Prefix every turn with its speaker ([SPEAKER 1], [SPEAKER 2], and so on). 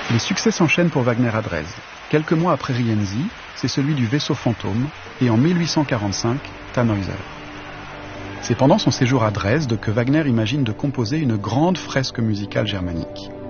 [SPEAKER 1] Les succès s'enchaînent pour Wagner à Dresde. Quelques mois après Rienzi, c'est celui du Vaisseau fantôme et en 1845, Tannhäuser. C'est pendant son séjour à Dresde que Wagner imagine de composer une grande fresque musicale germanique.